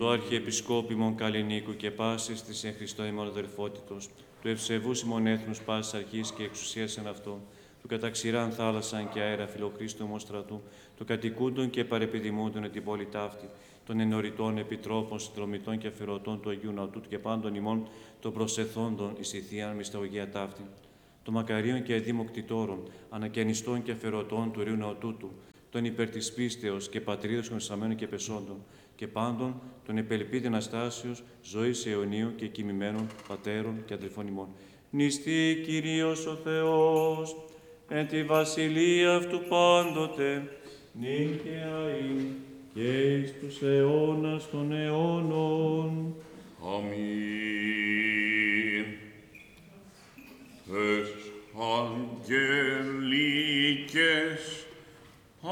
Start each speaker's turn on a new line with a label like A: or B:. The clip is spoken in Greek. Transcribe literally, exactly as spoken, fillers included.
A: το Αρχιεπισκόπημον Καλλινίκου και πάσης της εν Χριστώ ημών αδελφότητος, του ευσεβούς ημών έθνους πάσης αρχής και εξουσίας εν αυτό, του καταξηράν θάλασσαν και αέρα φιλοχρίστου ημών στρατού, του κατοικούντων και παρεπιδημούντων εν την πόλη ταύτη, των ενωριτών επιτρόπων, συνδρομητών και αφιερωτών του Αγίου Ναού και πάντων ημών των προσεθόντων εις ηθίαν μυσταγωγία ταύτη, των μακαρίων και αδήμοκτητόρων, ανακαινιστών και αφιερωτών του Ιερού Ναού τούτου, των υπέρ της πίστεως και πατρίδος γνωσαμένων και πεσόντων, και πάντων των επελπίδων Αναστάσεως, ζωής αιωνίου και κοιμημένων πατέρων και αδελφών ημών. Νηστεί Κυρίως ο Θεός, εν τη βασιλεία αυτού πάντοτε, νίκαια ειν και εις τους αιώνας των αιώνων.
B: Αμήν. Τες αγγέλους